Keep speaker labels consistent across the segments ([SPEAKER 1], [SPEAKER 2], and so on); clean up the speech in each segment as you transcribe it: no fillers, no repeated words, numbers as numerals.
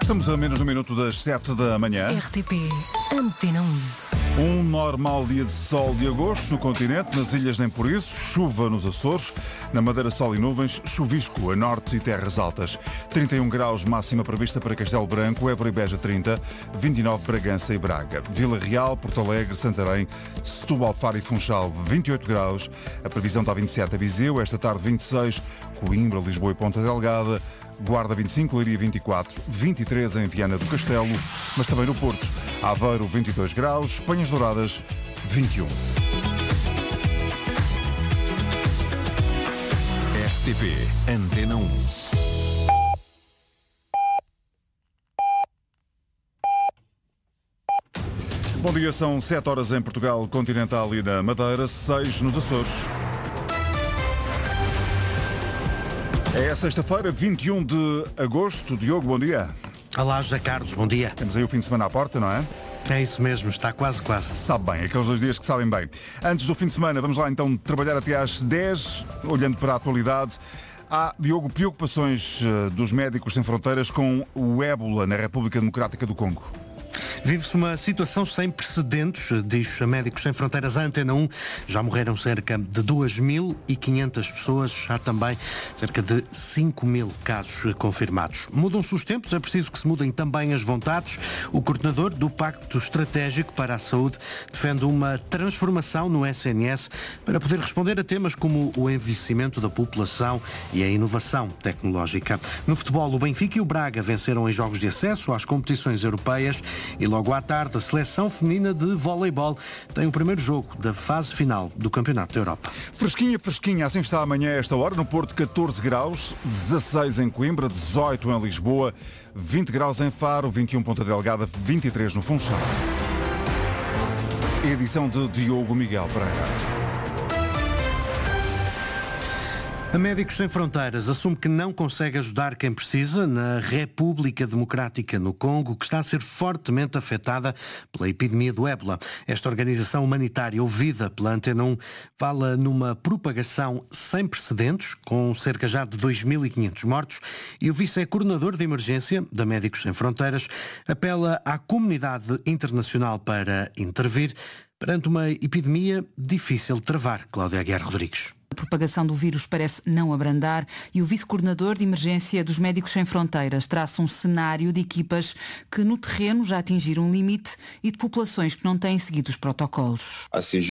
[SPEAKER 1] Estamos a menos de um minuto das 7 da manhã.
[SPEAKER 2] RTP Antena 1.
[SPEAKER 1] Um normal dia de sol de agosto no continente, nas ilhas nem por isso, chuva nos Açores, na Madeira sol e nuvens, chuvisco a norte e terras altas. 31 graus máxima prevista para Castelo Branco, Évora e Beja 30, 29 Bragança e Braga. Vila Real, Porto Alegre, Santarém, Setúbal, Faro e Funchal 28 graus. A previsão está 27 a Viseu, esta tarde 26, Coimbra, Lisboa e Ponta Delgada. Guarda 25, Leiria 24, 23 em Viana do Castelo, mas também no Porto. Aveiro 22 graus, Penhas Douradas 21.
[SPEAKER 3] RTP Antena 1.
[SPEAKER 1] Bom dia, são 7 horas em Portugal continental e na Madeira, 6 nos Açores. É sexta-feira, 21 de agosto. Diogo, bom dia.
[SPEAKER 4] Olá, José Carlos, bom dia.
[SPEAKER 1] Temos aí o fim de semana à porta, não é?
[SPEAKER 4] É isso mesmo, está quase.
[SPEAKER 1] Sabe bem, aqueles 2 dias que sabem bem. Antes do fim de semana, vamos lá então trabalhar até às 10, olhando para a atualidade. Há, Diogo, preocupações dos Médicos Sem Fronteiras com o ébola na República Democrática do Congo.
[SPEAKER 4] Vive-se uma situação sem precedentes, diz a Médicos Sem Fronteiras à Antena 1. Já morreram cerca de 2.500 pessoas, há também cerca de 5.000 casos confirmados. Mudam-se os tempos, é preciso que se mudem também as vontades. O coordenador do Pacto Estratégico para a Saúde defende uma transformação no SNS para poder responder a temas como o envelhecimento da população e a inovação tecnológica. No futebol, o Benfica e o Braga venceram em jogos de acesso às competições europeias. E logo à tarde, a seleção feminina de voleibol tem o primeiro jogo da fase final do Campeonato da Europa.
[SPEAKER 1] Fresquinha, assim está amanhã a esta hora. No Porto, 14 graus, 16 em Coimbra, 18 em Lisboa, 20 graus em Faro, 21 Ponta Delgada, 23 no Funchal. Edição de Diogo Miguel Pereira.
[SPEAKER 4] A Médicos Sem Fronteiras assume que não consegue ajudar quem precisa na República Democrática no Congo, que está a ser fortemente afetada pela epidemia do ébola. Esta organização humanitária, ouvida pela Antena 1, fala numa propagação sem precedentes, com cerca já de 2.500 mortos, e o vice-coordenador de emergência da Médicos Sem Fronteiras apela à comunidade internacional para intervir perante uma epidemia difícil de travar. Cláudia Aguiar Rodrigues.
[SPEAKER 5] A propagação do vírus parece não abrandar e o vice-coordenador de emergência dos Médicos Sem Fronteiras traça um cenário de equipas que no terreno já atingiram um limite e de populações que não têm seguido os protocolos.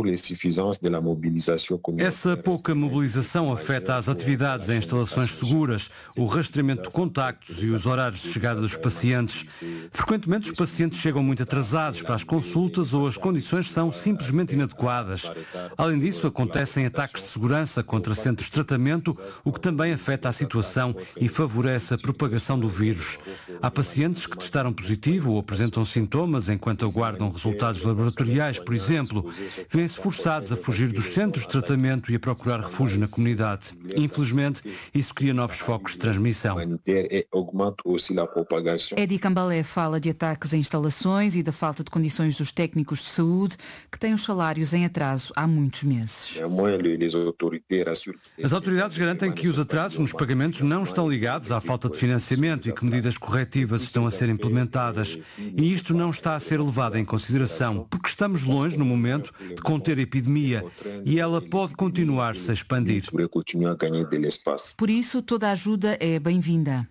[SPEAKER 6] Essa pouca mobilização afeta as atividades em instalações seguras, o rastreamento de contactos e os horários de chegada dos pacientes. Frequentemente os pacientes chegam muito atrasados para as consultas ou as condições são simplesmente inadequadas. Além disso, acontecem ataques de segurança contra centros de tratamento, o que também afeta a situação e favorece a propagação do vírus. Há pacientes que testaram positivo ou apresentam sintomas enquanto aguardam resultados laboratoriais, por exemplo. Vêm-se forçados a fugir dos centros de tratamento e a procurar refúgio na comunidade. Infelizmente, isso cria novos focos de transmissão.
[SPEAKER 5] Edi Cambalé fala de ataques em instalações e da falta de condições dos técnicos de saúde, que têm os salários em atraso há muitos meses.
[SPEAKER 6] As autoridades garantem que os atrasos nos pagamentos não estão ligados à falta de financiamento e que medidas corretivas estão a ser implementadas. E isto não está a ser levado em consideração, porque estamos longe, no momento, de conter a epidemia e ela pode continuar-se a expandir.
[SPEAKER 5] Por isso, toda a ajuda é bem-vinda.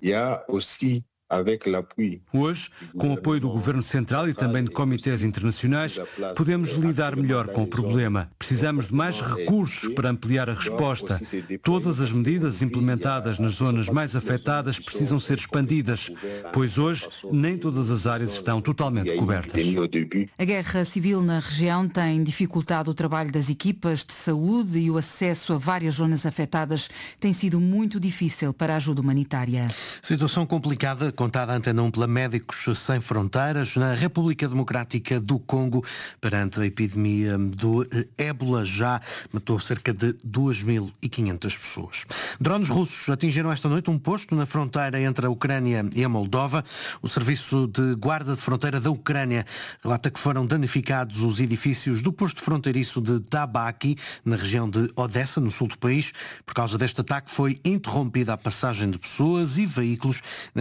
[SPEAKER 6] Hoje, com o apoio do Governo Central e também de comitês internacionais, podemos lidar melhor com o problema. Precisamos de mais recursos para ampliar a resposta. Todas as medidas implementadas nas zonas mais afetadas precisam ser expandidas, pois hoje nem todas as áreas estão totalmente cobertas.
[SPEAKER 5] A guerra civil na região tem dificultado o trabalho das equipas de saúde e o acesso a várias zonas afetadas tem sido muito difícil para a ajuda humanitária.
[SPEAKER 4] Situação complicada contada à Antena 1 pela Médicos Sem Fronteiras na República Democrática do Congo perante a epidemia do ébola. Já matou cerca de 2.500 pessoas. Drones russos atingiram esta noite um posto na fronteira entre a Ucrânia e a Moldova. O Serviço de Guarda de Fronteira da Ucrânia relata que foram danificados os edifícios do posto fronteiriço de Tabaki, na região de Odessa, no sul do país. Por causa deste ataque foi interrompida a passagem de pessoas e veículos nesta zona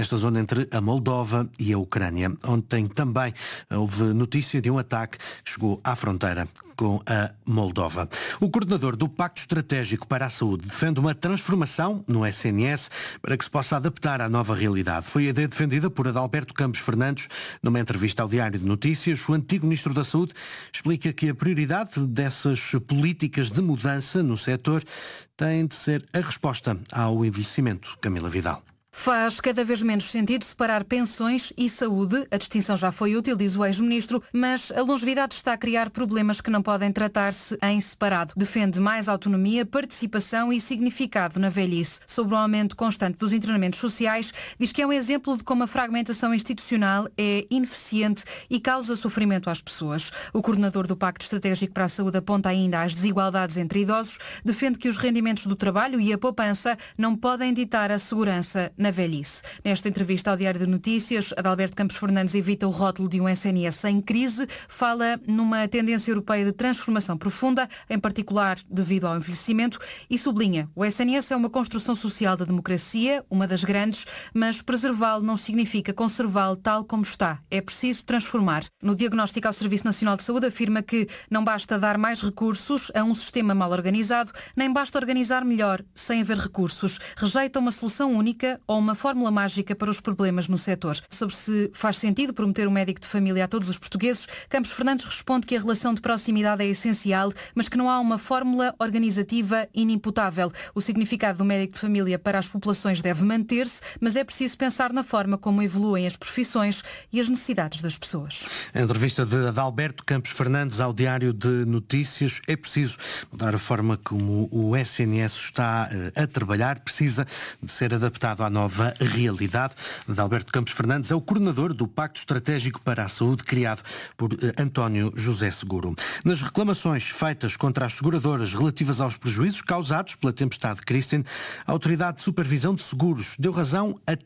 [SPEAKER 4] entre a Moldova e a Ucrânia. Ontem também houve notícia de um ataque que chegou à fronteira com a Moldova. O coordenador do Pacto Estratégico para a Saúde defende uma transformação no SNS para que se possa adaptar à nova realidade. Foi a ideia defendida por Adalberto Campos Fernandes numa entrevista ao Diário de Notícias. O antigo Ministro da Saúde explica que a prioridade dessas políticas de mudança no setor tem de ser a resposta ao envelhecimento. Camila Vidal.
[SPEAKER 5] Faz cada vez menos sentido separar pensões e saúde. A distinção já foi útil, diz o ex-ministro, mas a longevidade está a criar problemas que não podem tratar-se em separado. Defende mais autonomia, participação e significado na velhice. Sobre o aumento constante dos internamentos sociais, diz que é um exemplo de como a fragmentação institucional é ineficiente e causa sofrimento às pessoas. O coordenador do Pacto Estratégico para a Saúde aponta ainda as desigualdades entre idosos, defende que os rendimentos do trabalho e a poupança não podem ditar a segurança na velhice. Nesta entrevista ao Diário de Notícias, Adalberto Campos Fernandes evita o rótulo de um SNS em crise, fala numa tendência europeia de transformação profunda, em particular devido ao envelhecimento, e sublinha: o SNS é uma construção social da democracia, uma das grandes, mas preservá-lo não significa conservá-lo tal como está. É preciso transformar. No diagnóstico ao Serviço Nacional de Saúde afirma que não basta dar mais recursos a um sistema mal organizado, nem basta organizar melhor sem haver recursos. Rejeita uma solução única ou uma fórmula mágica para os problemas no setor. Sobre se faz sentido prometer um médico de família a todos os portugueses, Campos Fernandes responde que a relação de proximidade é essencial, mas que não há uma fórmula organizativa inimputável. O significado do médico de família para as populações deve manter-se, mas é preciso pensar na forma como evoluem as profissões e as necessidades das pessoas.
[SPEAKER 4] A entrevista de Adalberto Campos Fernandes ao Diário de Notícias. É preciso mudar a forma como o SNS está a trabalhar, precisa de ser adaptado à nova realidade. Adalberto Campos Fernandes é o coordenador do Pacto Estratégico para a Saúde, criado por António José Seguro. Nas reclamações feitas contra as seguradoras relativas aos prejuízos causados pela tempestade Kristen, a Autoridade de Supervisão de Seguros deu razão a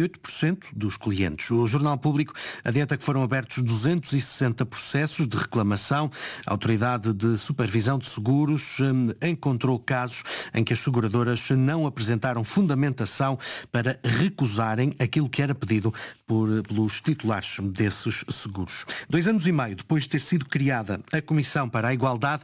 [SPEAKER 4] 38% dos clientes. O Jornal Público adianta que foram abertos 260 processos de reclamação. A Autoridade de Supervisão de Seguros encontrou casos em que as seguradoras não apresentaram fundamentação para recusarem aquilo que era pedido pelos titulares desses seguros. 2 anos e meio depois de ter sido criada a Comissão para a Igualdade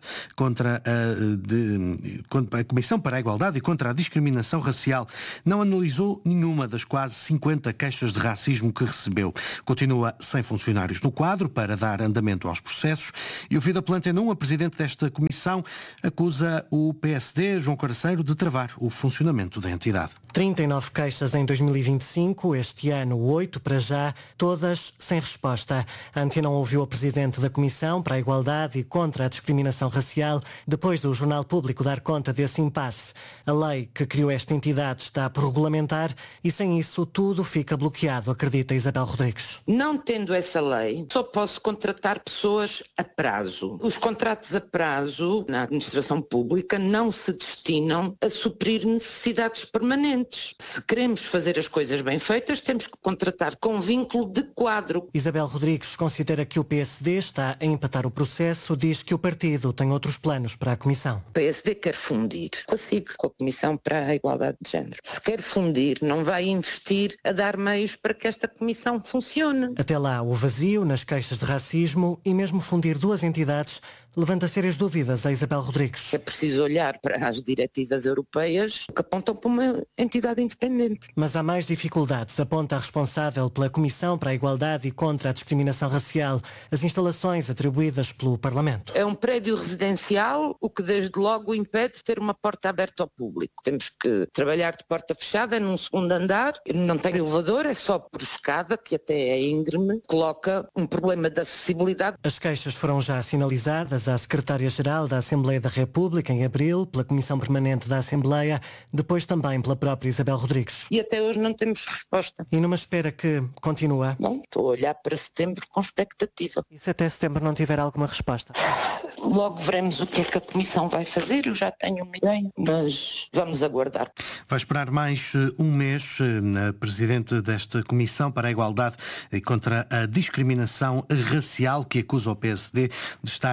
[SPEAKER 4] a Comissão para a Igualdade e contra a Discriminação Racial não analisou nenhuma das quase 50 queixas de racismo que recebeu. Continua sem funcionários no quadro para dar andamento aos processos e, ouvida pela Antena 1, a presidente desta comissão acusa o PSD, João Carceiro, de travar o funcionamento da entidade.
[SPEAKER 7] 39 queixas em 2025, este ano 8 para já, todas sem resposta. A Antena ouviu a presidente da Comissão para a Igualdade e contra a Discriminação Racial depois do Jornal Público dar conta desse impasse. A lei que criou esta entidade está por regulamentar e sem isso tudo fica bloqueado, acredita Isabel Rodrigues.
[SPEAKER 8] Não tendo essa lei, só posso contratar pessoas a prazo. Os contratos a prazo na administração pública não se destinam a suprir necessidades permanentes. Se queremos fazer as coisas bem feitas, temos que contratar com vínculo de quadro.
[SPEAKER 7] Isabel Rodrigues considera que o PSD está a empatar o processo, diz que o partido tem outros planos para a Comissão.
[SPEAKER 8] O PSD quer fundir a SIC com a Comissão para a Igualdade de Género. Se quer fundir, não vai investir a dar meios para que esta Comissão funcione.
[SPEAKER 7] Até lá, o vazio nas queixas de racismo e mesmo fundir duas entidades levanta sérias dúvidas a Isabel Rodrigues.
[SPEAKER 8] É preciso olhar para as diretivas europeias que apontam para uma entidade independente.
[SPEAKER 7] Mas há mais dificuldades, aponta a responsável pela Comissão para a Igualdade e contra a Discriminação Racial, as instalações atribuídas pelo Parlamento.
[SPEAKER 8] É um prédio residencial, o que desde logo impede de ter uma porta aberta ao público. Temos que trabalhar de porta fechada num segundo andar, não tem elevador, é só por escada, que até é íngreme, coloca um problema de acessibilidade.
[SPEAKER 7] As queixas foram já sinalizadas à Secretária-Geral da Assembleia da República em abril, pela Comissão Permanente da Assembleia, depois também pela própria Isabel Rodrigues.
[SPEAKER 8] E até hoje não temos resposta.
[SPEAKER 7] E numa espera que continua?
[SPEAKER 8] Bom, estou a olhar para setembro com expectativa.
[SPEAKER 7] E se até setembro não tiver alguma resposta?
[SPEAKER 8] Logo veremos o que é que a Comissão vai fazer, eu já tenho uma ideia, mas vamos aguardar.
[SPEAKER 4] Vai esperar mais um mês a Presidente desta Comissão para a Igualdade e contra a Discriminação Racial, que acusa o PSD de estar a travar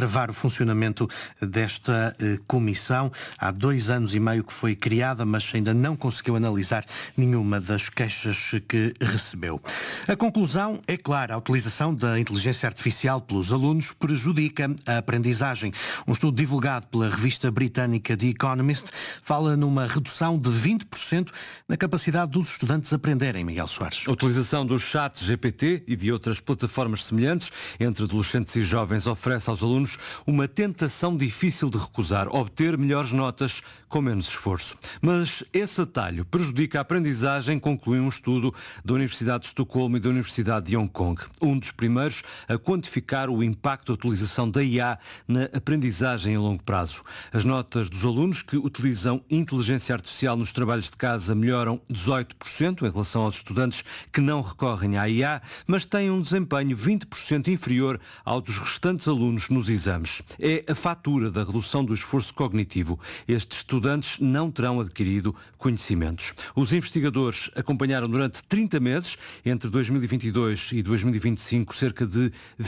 [SPEAKER 4] travar o funcionamento desta comissão. Há 2 anos e meio que foi criada, mas ainda não conseguiu analisar nenhuma das queixas que recebeu. A conclusão é clara: a utilização da inteligência artificial pelos alunos prejudica a aprendizagem. Um estudo divulgado pela revista britânica The Economist fala numa redução de 20% na capacidade dos estudantes aprenderem. Miguel Soares.
[SPEAKER 6] A utilização do chat GPT e de outras plataformas semelhantes entre adolescentes e jovens oferece aos alunos uma tentação difícil de recusar: obter melhores notas com menos esforço. Mas esse atalho prejudica a aprendizagem, conclui um estudo da Universidade de Estocolmo e da Universidade de Hong Kong, um dos primeiros a quantificar o impacto da utilização da IA na aprendizagem a longo prazo. As notas dos alunos que utilizam inteligência artificial nos trabalhos de casa melhoram 18% em relação aos estudantes que não recorrem à IA, mas têm um desempenho 20% inferior ao dos restantes alunos nos exames. É a fatura da redução do esforço cognitivo. Estes estudantes não terão adquirido conhecimentos. Os investigadores acompanharam durante 30 meses, entre 2022 e 2025, cerca de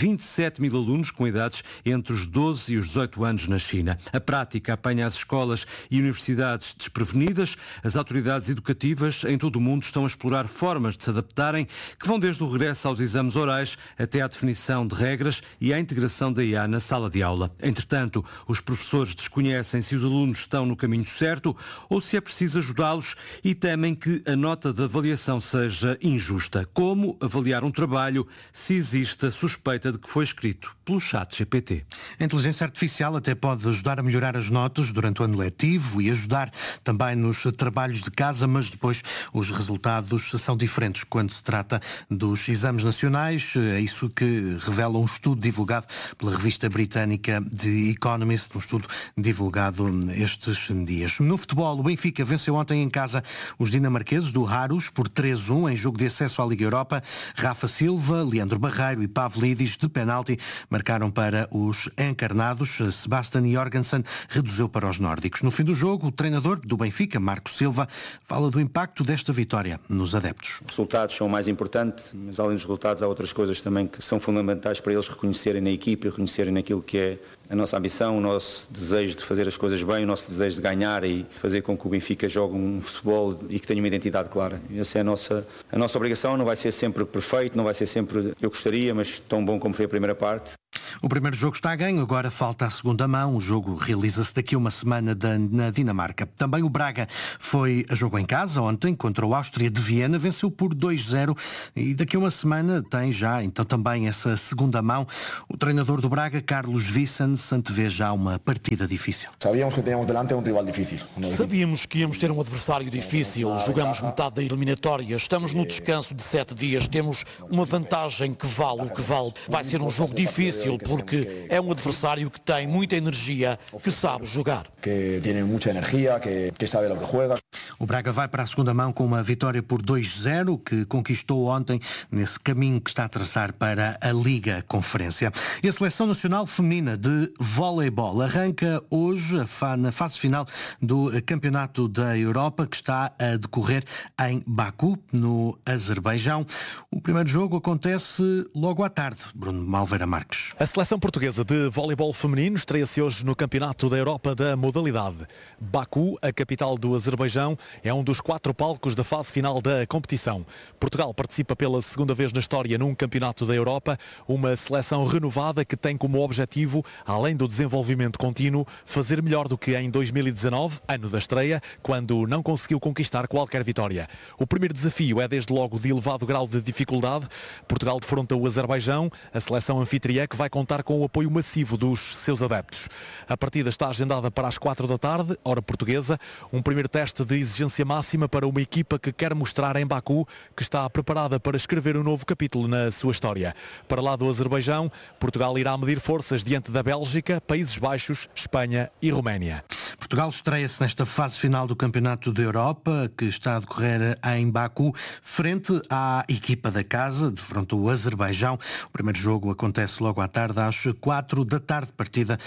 [SPEAKER 6] 27 mil alunos com idades entre os 12 e os 18 anos na China. A prática apanha as escolas e universidades desprevenidas. As autoridades educativas em todo o mundo estão a explorar formas de se adaptarem, que vão desde o regresso aos exames orais até à definição de regras e à integração da IA na sala de aula. Entretanto, os professores desconhecem se os alunos estão no caminho certo ou se é preciso ajudá-los e temem que a nota de avaliação seja injusta. Como avaliar um trabalho se existe a suspeita de que foi escrito pelo chat GPT?
[SPEAKER 4] A inteligência artificial até pode ajudar a melhorar as notas durante o ano letivo e ajudar também nos trabalhos de casa, mas depois os resultados são diferentes quando se trata dos exames nacionais. É isso que revela um estudo divulgado pela revista britânica The Economist, um estudo divulgado estes dias. No futebol, o Benfica venceu ontem em casa os dinamarqueses do Aarhus por 3-1 em jogo de acesso à Liga Europa. Rafa Silva, Leandro Barreiro e Pavlidis de penalti marcaram para os encarnados. Sebastian Jorgensen reduziu para os nórdicos. No fim do jogo, o treinador do Benfica, Marco Silva, fala do impacto desta vitória nos adeptos.
[SPEAKER 9] Os resultados são o mais importante, mas além dos resultados há outras coisas também que são fundamentais para eles reconhecerem na equipe e reconhecerem naquilo que é a nossa ambição, o nosso desejo de fazer as coisas bem, o nosso desejo de ganhar e fazer com que o Benfica jogue um futebol e que tenha uma identidade clara. Essa é a nossa obrigação. Não vai ser sempre perfeito, não vai ser sempre eu gostaria, mas tão bom como foi a primeira parte.
[SPEAKER 4] O primeiro jogo está a ganho, agora falta a segunda mão. O jogo realiza-se daqui a uma semana na Dinamarca. Também o Braga foi a jogo em casa ontem contra o Áustria de Viena, venceu por 2-0 e daqui a uma semana tem já então também essa segunda mão. O treinador do Braga, Carlos Vicens, antevê já uma partida difícil.
[SPEAKER 10] Sabíamos que tínhamos delante um rival difícil.
[SPEAKER 11] Sabíamos que íamos ter um adversário difícil. Jogamos metade da eliminatória, estamos no descanso de 7 dias, temos uma vantagem que vale o que vale. Vai ser um jogo difícil porque é um adversário que tem muita energia, que sabe jogar.
[SPEAKER 10] Que tem muita energia, que sabe o que joga.
[SPEAKER 4] O Braga vai para a segunda mão com uma vitória por 2-0 que conquistou ontem nesse caminho que está a traçar para a Liga Conferência. E a Seleção Nacional Feminina de Voleibol arranca hoje na fase final do Campeonato da Europa que está a decorrer em Baku, no Azerbaijão. O primeiro jogo acontece logo à tarde. Bruno Malveira Marques.
[SPEAKER 12] A seleção portuguesa de voleibol feminino estreia-se hoje no Campeonato da Europa da modalidade. Baku, a capital do Azerbaijão, é um dos 4 palcos da fase final da competição. Portugal participa pela segunda vez na história num Campeonato da Europa, uma seleção renovada que tem como objetivo, além do desenvolvimento contínuo, fazer melhor do que em 2019, ano da estreia, quando não conseguiu conquistar qualquer vitória. O primeiro desafio é desde logo de elevado grau de dificuldade. Portugal defronta o Azerbaijão, a seleção anfitriã que vai contar com o apoio massivo dos seus adeptos. A partida está agendada para as 4 da tarde, hora portuguesa, um primeiro teste de exigência máxima para uma equipa que quer mostrar em Baku que está preparada para escrever um novo capítulo na sua história. Para lá do Azerbaijão, Portugal irá medir forças diante da Bélgica, Países Baixos, Espanha e Roménia.
[SPEAKER 4] Portugal estreia-se nesta fase final do Campeonato da Europa, que está a decorrer em Baku, frente à equipa da casa, de frente ao Azerbaijão. O primeiro jogo acontece logo à tarde, às 4 da tarde, partida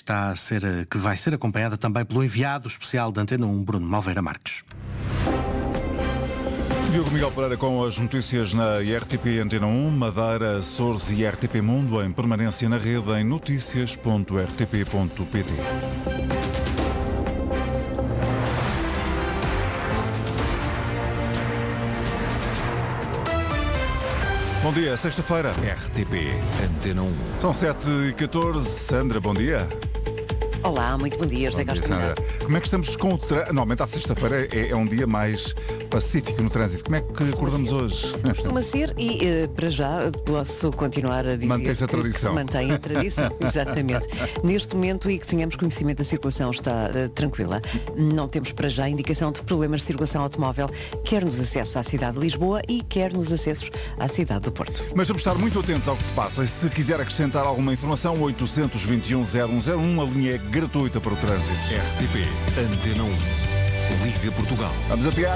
[SPEAKER 4] que vai ser acompanhada também pelo enviado especial da Antena 1, Bruno Malveira Marques.
[SPEAKER 1] Diogo Miguel Pereira com as notícias na IRTP Antena 1, Madeira, Açores e IRTP Mundo em permanência na rede em noticias.rtp.pt. Bom dia, sexta-feira.
[SPEAKER 3] RTP Antena 1.
[SPEAKER 1] São 7h14. Sandra, bom dia.
[SPEAKER 13] Olá, muito bom dia, José Costinha.
[SPEAKER 1] Como é que estamos com o trânsito? Normalmente, à sexta-feira é um dia mais pacífico no trânsito. Como é que acordamos hoje?
[SPEAKER 13] Costuma ser e, para já, posso continuar a dizer
[SPEAKER 1] Mantém-se a
[SPEAKER 13] que
[SPEAKER 1] tradição.
[SPEAKER 13] se mantém a tradição, exatamente. Neste momento, e que tenhamos conhecimento da circulação está tranquila. Não temos, para já, indicação de problemas de circulação automóvel, quer nos acessos à cidade de Lisboa e quer nos acessos à cidade do Porto.
[SPEAKER 1] Mas vamos estar muito atentos ao que se passa. E se quiser acrescentar alguma informação, 821-0101, a linha é gratuita para o trânsito.
[SPEAKER 3] RTP Antena 1. Liga Portugal.
[SPEAKER 1] Vamos apiar.